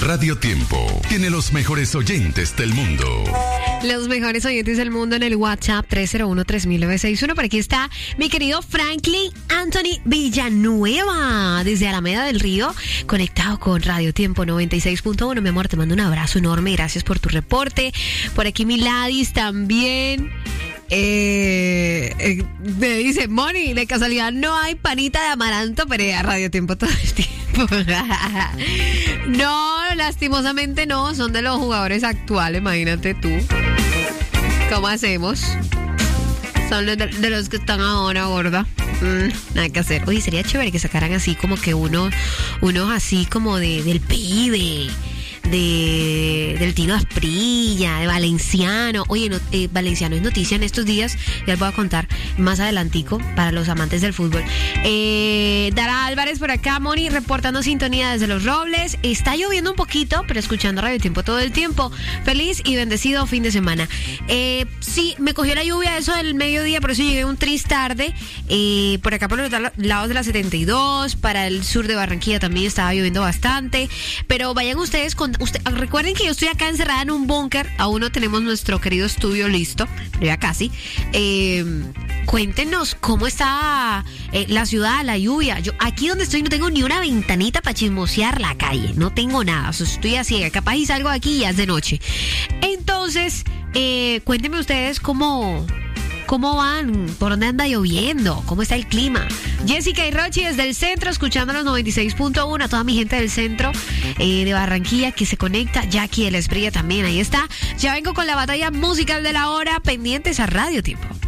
Radio Tiempo tiene los mejores oyentes del mundo. Los mejores oyentes del mundo en el WhatsApp 301-3961. Por aquí está mi querido Franklin Anthony Villanueva, desde Alameda del Río, conectado con Radio Tiempo 96.1. Mi amor, te mando un abrazo enorme. Gracias por tu reporte. Por aquí Miladis también. Me dice, Moni, de casualidad no hay panita de amaranto, pero a Radio Tiempo todo el tiempo. No, lastimosamente no, son de los jugadores actuales, imagínate tú. ¿Cómo hacemos? Son de los que están ahora, gorda. Nada que hacer. Oye, sería chévere que sacaran así como que unos así como del pibe. Del Tino Asprilla, de Valenciano. Oye, Valenciano es noticia en estos días, ya les voy a contar más adelantico para los amantes del fútbol. Dara Álvarez por acá, Moni, reportando sintonía desde Los Robles. Está lloviendo un poquito, pero escuchando Radio Tiempo todo el tiempo. Feliz y bendecido fin de semana. Sí, me cogió la lluvia eso del mediodía, por eso llegué un tris tarde. Por acá por los lados de la 72, para el sur de Barranquilla también estaba lloviendo bastante. Pero vayan ustedes recuerden que yo estoy acá encerrada en un búnker. Aún no tenemos nuestro querido estudio listo, pero ya casi. Cuéntenos cómo está la ciudad, la lluvia. Yo aquí donde estoy no tengo ni una ventanita para chismosear la calle. No tengo nada. O sea, estoy así, capaz y salgo de aquí y ya es de noche. Entonces, cuéntenme ustedes cómo van, por dónde anda lloviendo, cómo está el clima. Jessica y Rochi desde el centro, escuchando los 96.1, a toda mi gente del centro de Barranquilla que se conecta. Jackie de la Esprilla también, ahí está. Ya vengo con la batalla musical de la hora, pendientes a Radio Tiempo.